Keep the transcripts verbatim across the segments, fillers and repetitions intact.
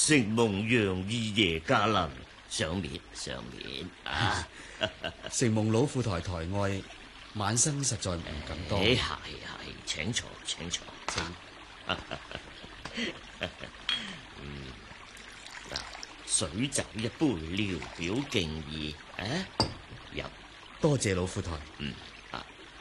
承蒙楊二爺駕臨，上面上面啊！ 承蒙老富台抬愛，晚生實在唔敢當。 係係，請坐請坐。 請嗯，嗱，水酒一杯，聊表敬意啊！入。 多謝老富台。 嗯啊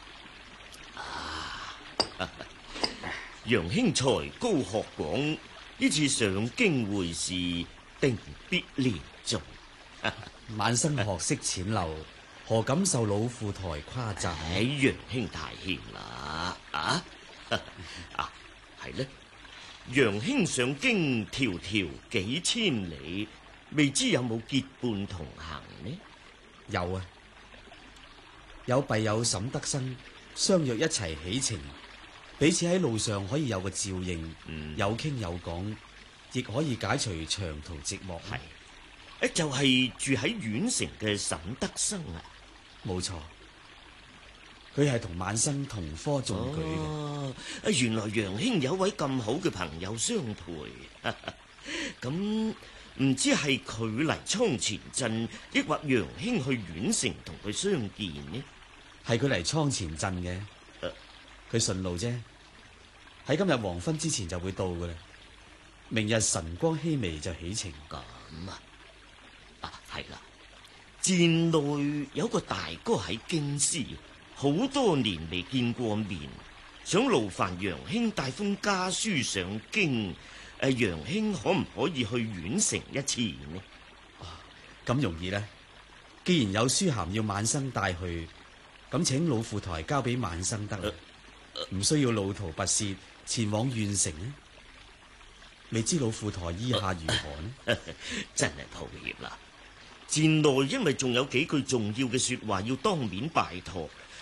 啊！楊兄才高學廣，呢次上京會試，定必連中。 晚生學識淺陋，何敢受老富台誇讚？ 唉，楊兄太謙啦！啊啊，係呢？楊兄上京迢迢幾千里，未知有冇結伴同行呢？ 有啊，有弟友沈德生相約一齊起程，彼此喺路上可以有個照應，嗯、有傾有講，亦可以解除長途寂寞。 係，誒就係、是、住喺縣城嘅沈德生啊， 冇錯，佢係同晚生同科中舉嘅。 哦，原來楊兄有位咁好嘅朋友相陪，咁唔知係佢嚟倉前鎮，抑或楊兄去縣城同佢相見呢？ 係佢嚟倉前鎮嘅，佢順、呃、路啫，喺今日黃昏之前就會到噶啦。明日晨光熹微就起程。 咁啊，啊係啦，站內有個大哥喺京師，好多年未見過面，想勞煩楊兄帶封家書上京。誒，楊兄可唔可以去縣城一次呢？ 啊，咁容易呢？既然有書函要晚生帶去，咁請老富台交俾晚生得啦，唔、呃、需要路途跋涉前往縣城呢？未知老富台意下如何呢？ 呃、真係抱歉啦，站內因為仲有幾句重要嘅說話要當面拜託，